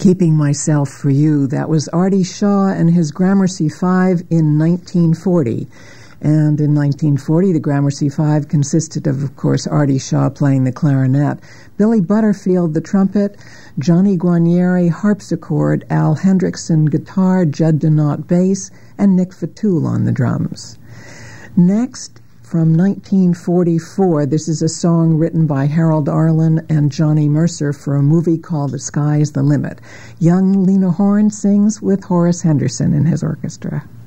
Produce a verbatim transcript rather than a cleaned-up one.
Keeping Myself for You. That was Artie Shaw and his Gramercy Five in nineteen forty. And in nineteen forty, the Gramercy Five consisted of, of course, Artie Shaw playing the clarinet, Billy Butterfield the trumpet, Johnny Guarnieri harpsichord, Al Hendrickson guitar, Judd Donat bass, and Nick Fatul on the drums. Next, from nineteen forty-four, this is a song written by Harold Arlen and Johnny Mercer for a movie called The Sky's the Limit. Young Lena Horne sings with Horace Henderson in his orchestra.